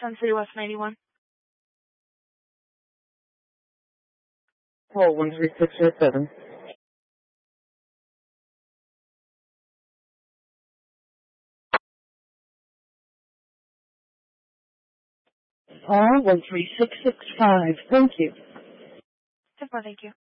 Sun City West 91. Call 13607. Call 13665. Thank you. Super, thank you.